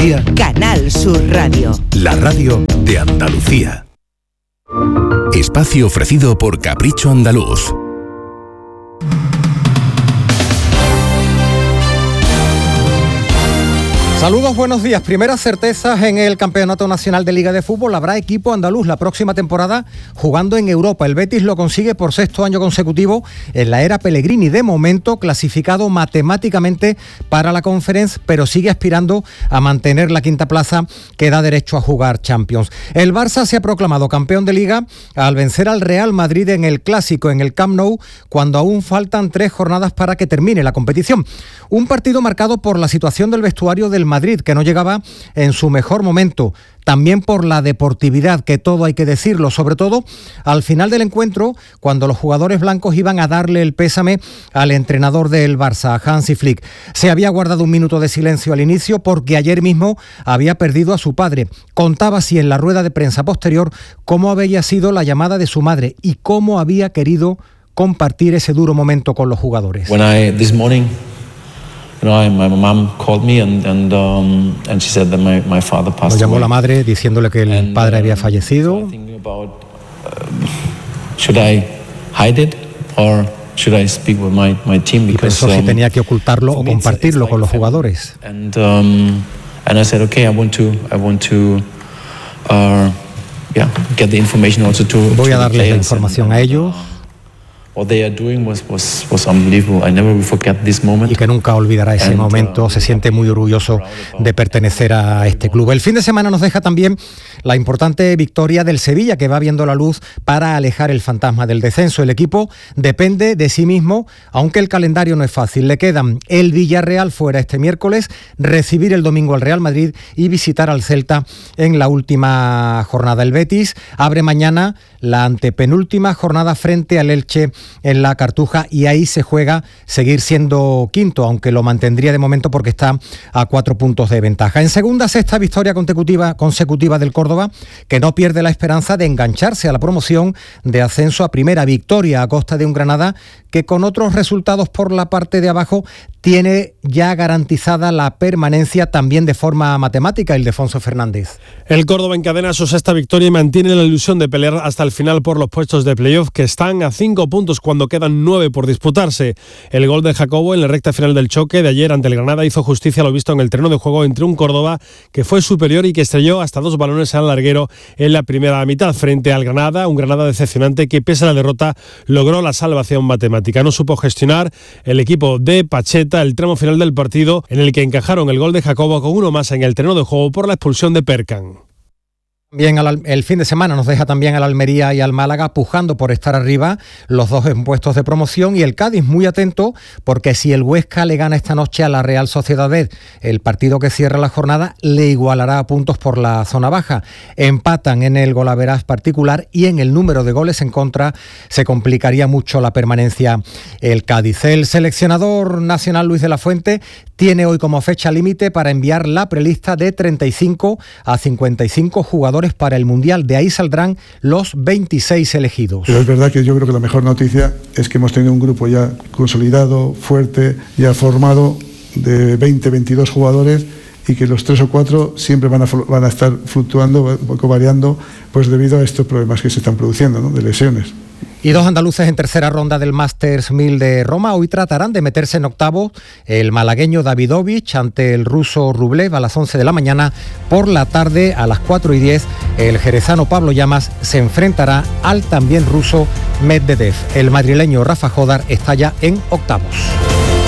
Andalucía, Canal Sur Radio. la radio de Andalucía. Espacio ofrecido por Capricho Andaluz. Saludos, buenos días. Primeras certezas en el Campeonato Nacional de Liga de Fútbol. Habrá equipo andaluz la próxima temporada jugando en Europa. El Betis lo consigue por sexto año consecutivo en la era Pellegrini. De momento clasificado matemáticamente para la Conference, pero sigue aspirando a mantener la quinta plaza que da derecho a jugar Champions. El Barça se ha proclamado campeón de Liga al vencer al Real Madrid en el Clásico, en el Camp Nou, cuando aún faltan 3 jornadas para que termine la competición. Un partido marcado por la situación del vestuario del Madrid, que no llegaba en su mejor momento. También por la deportividad, que todo hay que decirlo, sobre todo al final del encuentro, cuando los jugadores blancos iban a darle el pésame al entrenador del Barça, Hansi Flick. Se había guardado un minuto de silencio al inicio porque ayer mismo había perdido a su padre. Contaba así en la rueda de prensa posterior cómo había sido la llamada de su madre y cómo había querido compartir ese duro momento con los jugadores. This morning, my mom called me and she said that my father passed away. Lo llamó la madre diciéndole que el padre había fallecido. Should I hide it or should I speak with my team? Y pensó si tenía que ocultarlo o compartirlo con los jugadores. And I said, okay, I want to get the information also to. Voy a darles la información a ellos. What they are doing was unbelievable. I never will forget this moment. Y que nunca olvidará ese momento. Se siente muy orgulloso de pertenecer a este club. El fin de semana nos deja también la importante victoria del Sevilla, que va viendo la luz para alejar el fantasma del descenso. El equipo depende de sí mismo, aunque el calendario no es fácil. Le quedan el Villarreal fuera este miércoles, recibir el domingo al Real Madrid y visitar al Celta en la última jornada. El Betis abre mañana la antepenúltima jornada frente al Elche en la Cartuja, y ahí se juega seguir siendo quinto, aunque lo mantendría de momento porque está a 4 puntos de ventaja. En segunda, sexta victoria consecutiva del Córdoba, que no pierde la esperanza de engancharse a la promoción de ascenso a primera. Victoria a costa de un Granada que, con otros resultados por la parte de abajo, tiene ya garantizada la permanencia también de forma matemática. Ildefonso Fernández. El Córdoba encadena su sexta victoria y mantiene la ilusión de pelear hasta el final por los puestos de playoff, que están a 5 puntos cuando quedan 9 por disputarse. El gol de Jacobo en la recta final del choque de ayer ante el Granada hizo justicia a lo visto en el terreno de juego entre un Córdoba que fue superior y que estrelló hasta 2 balones al larguero en la primera mitad frente al Granada, un Granada decepcionante que, pese a la derrota, logró la salvación matemática. No supo gestionar el equipo de Pacheta el tramo final del partido, en el que encajaron el gol de Jacobo con uno más en el terreno de juego por la expulsión de Perkan. Bien, el fin de semana nos deja también al Almería y al Málaga pujando por estar arriba, los dos en puestos de promoción, y el Cádiz muy atento, porque si el Huesca le gana esta noche a la Real Sociedad B, el partido que cierra la jornada, le igualará a puntos por la zona baja. Empatan en el golaveraz particular y en el número de goles en contra se complicaría mucho la permanencia el Cádiz. El seleccionador nacional Luis de la Fuente tiene hoy como fecha límite para enviar la prelista de 35 a 55 jugadores para el Mundial. De ahí saldrán los 26 elegidos. Pero es verdad que yo creo que la mejor noticia es que hemos tenido un grupo ya consolidado, fuerte, ya formado, de 20-22 jugadores, y que los 3 o 4 siempre van a estar fluctuando, un poco variando, pues debido a estos problemas que se están produciendo, ¿no?, de lesiones. Y 2 andaluces en tercera ronda del Masters 1000 de Roma. Hoy tratarán de meterse en octavos el malagueño Davidovich ante el ruso Rublev a las 11 de la mañana. Por la tarde, a las 4:10, el jerezano Pablo Llamas se enfrentará al también ruso Medvedev. El madrileño Rafa Jodar está ya en octavos.